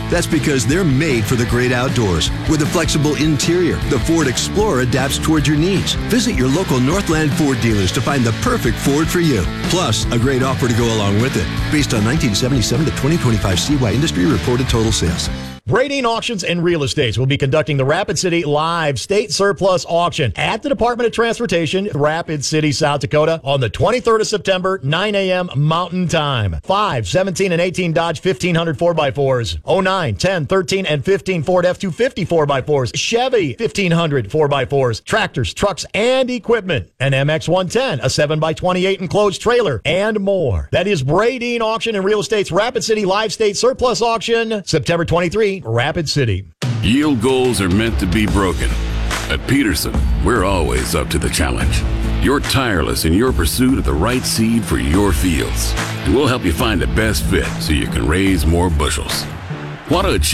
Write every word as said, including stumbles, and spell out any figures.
That's because they're made for the great outdoors. With a flexible interior, the Ford Explorer adapts toward your needs. Visit your local Northland Ford dealers to find the perfect Ford for you. Plus, a great offer to go along with it. Based on nineteen seventy-seven to twenty twenty-five C Y Industry reported total sales. Brading Auctions and Real Estates will be conducting the Rapid City Live State Surplus Auction at the Department of Transportation, Rapid City, South Dakota, on the twenty-third of September, nine a.m. Mountain Time. five, seventeen, and eighteen Dodge fifteen hundred four by fours. oh nine, ten, thirteen, and fifteen Ford F two fifty four by fours. Chevy fifteen hundred four by fours. Tractors, trucks, and equipment. An M X one ten, a seven by twenty-eight enclosed trailer, and more. That is Brading Auction and Real Estate's Rapid City Live State Surplus Auction, September twenty-third. Rapid City. Yield goals are meant to be broken. At Peterson, we're always up to the challenge. You're tireless in your pursuit of the right seed for your fields, and we'll help you find the best fit so you can raise more bushels. Want to achieve